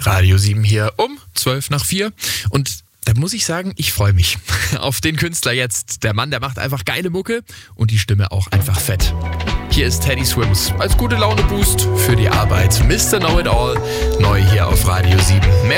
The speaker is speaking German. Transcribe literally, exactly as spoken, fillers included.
Radio sieben hier um zwölf nach vier und da muss ich sagen, ich freue mich auf den Künstler jetzt. Der Mann, der macht einfach geile Mucke und die Stimme auch einfach fett. Hier ist Teddy Swims als gute Laune Boost für die Arbeit. Mister Know It All, neu hier auf Radio sieben. Mehr